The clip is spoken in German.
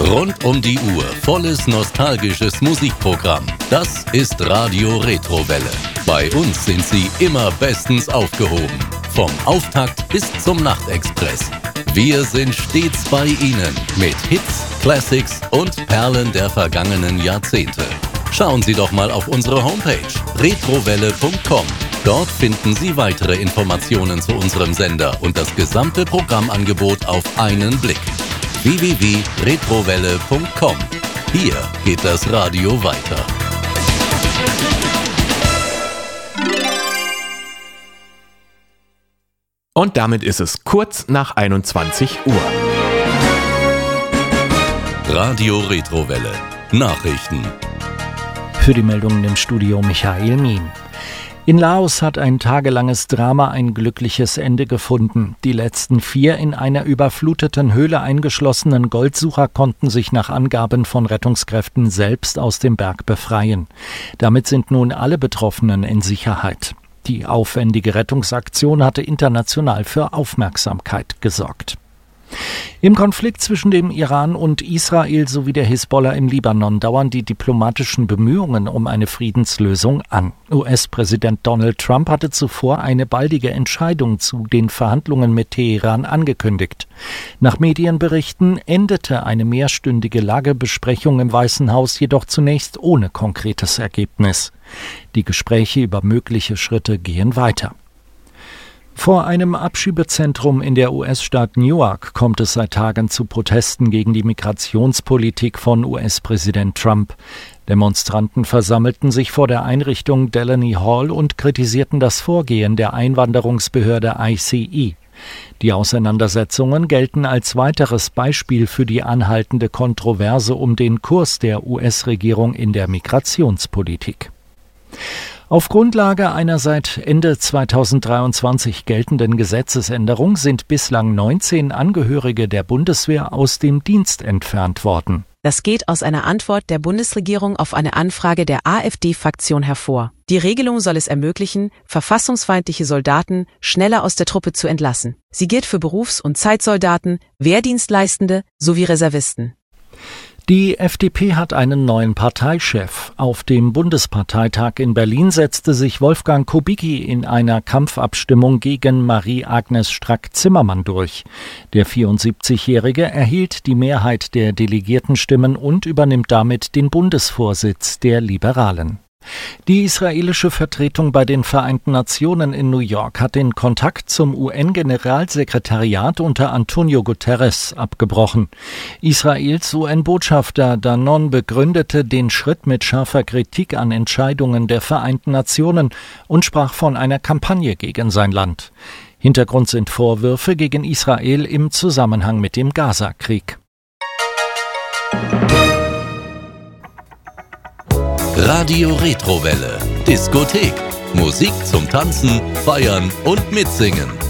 Rund um die Uhr volles nostalgisches Musikprogramm. Das ist Radio Retrowelle. Bei uns sind Sie immer bestens aufgehoben. Vom Auftakt bis zum Nachtexpress. Wir sind stets bei Ihnen mit Hits, Classics und Perlen der vergangenen Jahrzehnte. Schauen Sie doch mal auf unsere Homepage retrowelle.com. Dort finden Sie weitere Informationen zu unserem Sender und das gesamte Programmangebot auf einen Blick. www.retrowelle.com. Hier geht das Radio weiter. Und damit ist es kurz nach 21 Uhr. Radio Retrowelle. Nachrichten. Für die Meldungen im Studio Michael Mien. In Laos hat ein tagelanges Drama ein glückliches Ende gefunden. Die letzten 4 in einer überfluteten Höhle eingeschlossenen Goldsucher konnten sich nach Angaben von Rettungskräften selbst aus dem Berg befreien. Damit sind nun alle Betroffenen in Sicherheit. Die aufwendige Rettungsaktion hatte international für Aufmerksamkeit gesorgt. Im Konflikt zwischen dem Iran und Israel sowie der Hisbollah im Libanon dauern die diplomatischen Bemühungen um eine Friedenslösung an. US-Präsident Donald Trump hatte zuvor eine baldige Entscheidung zu den Verhandlungen mit Teheran angekündigt. Nach Medienberichten endete eine mehrstündige Lagebesprechung im Weißen Haus jedoch zunächst ohne konkretes Ergebnis. Die Gespräche über mögliche Schritte gehen weiter. Vor einem Abschiebezentrum in der US-Stadt Newark kommt es seit Tagen zu Protesten gegen die Migrationspolitik von US-Präsident Trump. Demonstranten versammelten sich vor der Einrichtung Delaney Hall und kritisierten das Vorgehen der Einwanderungsbehörde ICE. Die Auseinandersetzungen gelten als weiteres Beispiel für die anhaltende Kontroverse um den Kurs der US-Regierung in der Migrationspolitik. Auf Grundlage einer seit Ende 2023 geltenden Gesetzesänderung sind bislang 19 Angehörige der Bundeswehr aus dem Dienst entfernt worden. Das geht aus einer Antwort der Bundesregierung auf eine Anfrage der AfD-Fraktion hervor. Die Regelung soll es ermöglichen, verfassungsfeindliche Soldaten schneller aus der Truppe zu entlassen. Sie gilt für Berufs- und Zeitsoldaten, Wehrdienstleistende sowie Reservisten. Die FDP hat einen neuen Parteichef. Auf dem Bundesparteitag in Berlin setzte sich Wolfgang Kubicki in einer Kampfabstimmung gegen Marie-Agnes Strack-Zimmermann durch. Der 74-Jährige erhielt die Mehrheit der Delegiertenstimmen und übernimmt damit den Bundesvorsitz der Liberalen. Die israelische Vertretung bei den Vereinten Nationen in New York hat den Kontakt zum UN-Generalsekretariat unter Antonio Guterres abgebrochen. Israels UN-Botschafter Danon begründete den Schritt mit scharfer Kritik an Entscheidungen der Vereinten Nationen und sprach von einer Kampagne gegen sein Land. Hintergrund sind Vorwürfe gegen Israel im Zusammenhang mit dem Gaza-Krieg. Radio Retrowelle. Diskothek. Musik zum Tanzen, Feiern und Mitsingen.